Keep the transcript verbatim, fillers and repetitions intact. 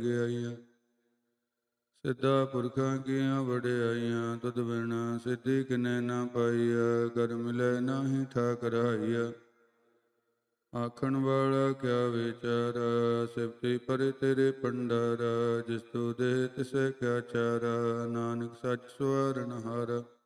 ਗਿਆਈਆ। ਸਿੱਧਾ ਪੁਰਖਾਂ ਕੀਆਂ ਵਡਿਆਈਆਂ, ਤੁਧ ਬਿਨ ਸਿੱਧੀ ਕਿਨੇ ਨਾ ਪਾਈਆ। ਕਰ ਮਿਲੈ ਨਾਹੀ ਠਾਕੁਰ ਹਾਈਆ। ਆਖਣ ਵਾਲਾ ਕਿਆ ਵਿਚਾਰਾ, ਸਿਫਤੀ ਪਰੇ ਤੇਰੇ ਭੰਡਾਰਾ। ਜਿਸ ਤੂ ਦੇ ਤਿਸੈ ਕਿਆ ਚਾਰਾ, ਨਾਨਕ ਸੱਚ ਸਵਾਰਨਹਾਰਾ।